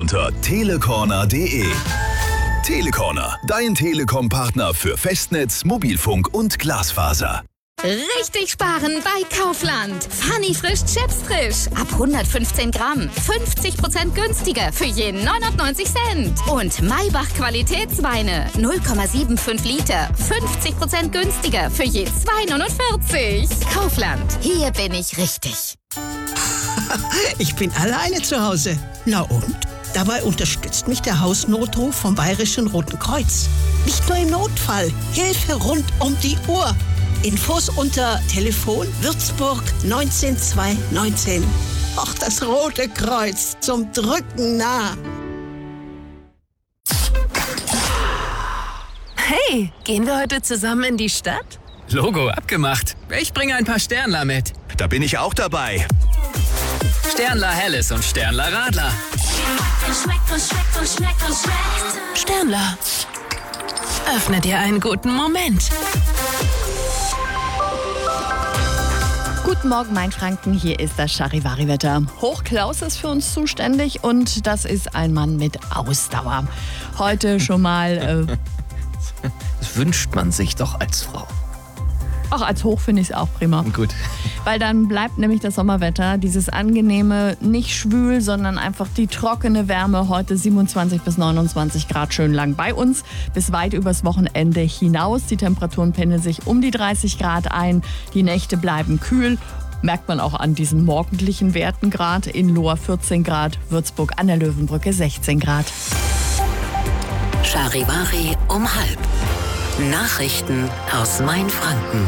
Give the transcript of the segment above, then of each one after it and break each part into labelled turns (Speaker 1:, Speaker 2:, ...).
Speaker 1: unter telecorner.de. Telecorner, dein Telekom-Partner für Festnetz, Mobilfunk und Glasfaser.
Speaker 2: Richtig sparen bei Kaufland. Funny frisch Chips frisch. Ab 115 Gramm. 50% günstiger für jeden 99 Cent. Und Maybach Qualitätsweine. 0,75 Liter. 50% günstiger für je 2,49. Kaufland. Hier bin ich richtig.
Speaker 3: Ich bin alleine zu Hause. Na und? Dabei unterstützt mich der Hausnotruf vom Bayerischen Roten Kreuz. Nicht nur im Notfall. Hilfe rund um die Uhr. Infos unter Telefon Würzburg 19219. Ach, das Rote Kreuz zum Drücken nah.
Speaker 4: Hey, gehen wir heute zusammen in die Stadt?
Speaker 5: Logo abgemacht. Ich bringe ein paar Sternler mit.
Speaker 1: Da bin ich auch dabei.
Speaker 5: Sternler Helles und Sternler Radler.
Speaker 4: Sternler. Öffne dir einen guten Moment.
Speaker 6: Guten Morgen, Mainfranken. Hier ist das Charivari-Wetter. Hochklaus ist für uns zuständig und das ist ein Mann mit Ausdauer. Heute schon mal...
Speaker 5: Das wünscht man sich doch als Frau.
Speaker 6: Auch als Hoch finde ich es auch prima.
Speaker 5: Gut.
Speaker 6: Weil dann bleibt nämlich das Sommerwetter, dieses angenehme, nicht schwül, sondern einfach die trockene Wärme. Heute 27 bis 29 Grad schön lang bei uns, bis weit übers Wochenende hinaus. Die Temperaturen pendeln sich um die 30 Grad ein. Die Nächte bleiben kühl. Merkt man auch an diesen morgendlichen Werten gerade. In Lohr 14 Grad, Würzburg an der Löwenbrücke 16 Grad.
Speaker 7: Charivari um 12:30. Nachrichten aus Mainfranken.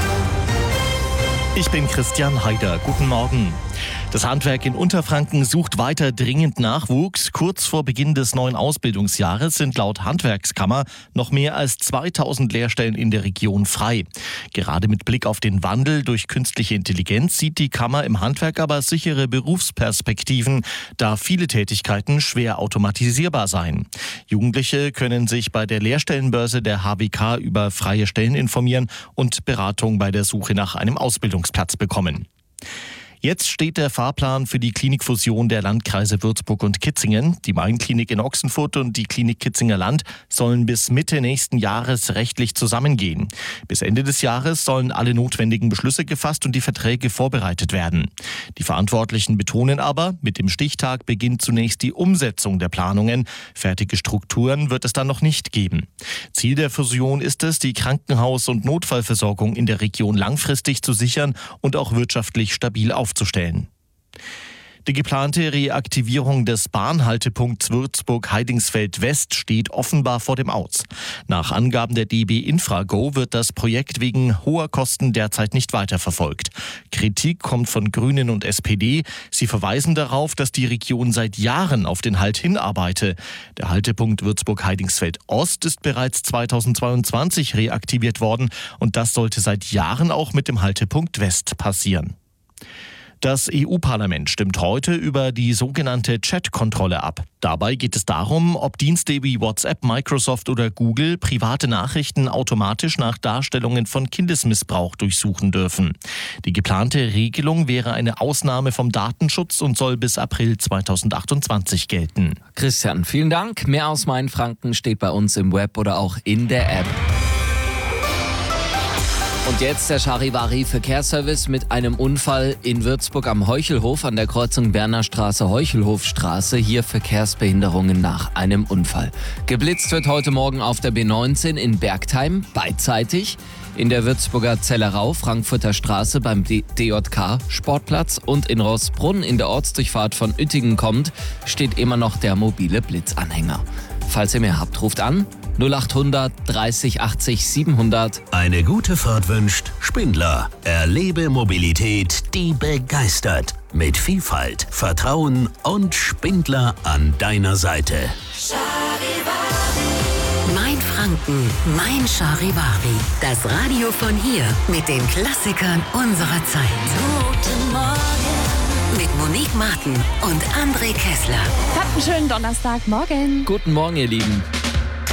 Speaker 8: Ich bin Christian Haider. Guten Morgen. Das Handwerk in Unterfranken sucht weiter dringend Nachwuchs. Kurz vor Beginn des neuen Ausbildungsjahres sind laut Handwerkskammer noch mehr als 2000 Lehrstellen in der Region frei. Gerade mit Blick auf den Wandel durch künstliche Intelligenz sieht die Kammer im Handwerk aber sichere Berufsperspektiven, da viele Tätigkeiten schwer automatisierbar seien. Jugendliche können sich bei der Lehrstellenbörse der HWK über freie Stellen informieren und Beratung bei der Suche nach einem Ausbildungsplatz bekommen. Jetzt steht der Fahrplan für die Klinikfusion der Landkreise Würzburg und Kitzingen. Die Main-Klinik in Ochsenfurt und die Klinik Kitzinger Land sollen bis Mitte nächsten Jahres rechtlich zusammengehen. Bis Ende des Jahres sollen alle notwendigen Beschlüsse gefasst und die Verträge vorbereitet werden. Die Verantwortlichen betonen aber, mit dem Stichtag beginnt zunächst die Umsetzung der Planungen. Fertige Strukturen wird es dann noch nicht geben. Ziel der Fusion ist es, die Krankenhaus- und Notfallversorgung in der Region langfristig zu sichern und auch wirtschaftlich stabil aufzustellen. Die geplante Reaktivierung des Bahnhaltepunkts Würzburg-Heidingsfeld West steht offenbar vor dem Aus. Nach Angaben der DB Infrago wird das Projekt wegen hoher Kosten derzeit nicht weiterverfolgt. Kritik kommt von Grünen und SPD. Sie verweisen darauf, dass die Region seit Jahren auf den Halt hinarbeite. Der Haltepunkt Würzburg-Heidingsfeld Ost ist bereits 2022 reaktiviert worden und das sollte seit Jahren auch mit dem Haltepunkt West passieren. Das EU-Parlament stimmt heute über die sogenannte Chat-Kontrolle ab. Dabei geht es darum, ob Dienste wie WhatsApp, Microsoft oder Google private Nachrichten automatisch nach Darstellungen von Kindesmissbrauch durchsuchen dürfen. Die geplante Regelung wäre eine Ausnahme vom Datenschutz und soll bis April 2028 gelten.
Speaker 5: Christian, vielen Dank. Mehr aus Mainfranken steht bei uns im Web oder auch in der App. Und jetzt der Charivari-Verkehrsservice mit einem Unfall in Würzburg am Heuchelhof an der Kreuzung Berner Straße-Heuchelhofstraße. Hier Verkehrsbehinderungen nach einem Unfall. Geblitzt wird heute Morgen auf der B19 in Bergtheim, beidseitig. In der Würzburger Zellerau, Frankfurter Straße beim DJK-Sportplatz und in Rossbrunn in der Ortsdurchfahrt von Uettingen kommt, steht immer noch der mobile Blitzanhänger. Falls ihr mehr habt, ruft an 0800 30 80 700.
Speaker 1: Eine gute Fahrt wünscht Spindler. Erlebe Mobilität, die begeistert. Mit Vielfalt, Vertrauen und Spindler an deiner Seite.
Speaker 7: Mainfranken, mein Charivari. Das Radio von hier mit den Klassikern unserer Zeit. Guten Morgen. Mit Monique Martin und André Kessler.
Speaker 6: Habt einen schönen Donnerstagmorgen.
Speaker 5: Guten Morgen, ihr Lieben.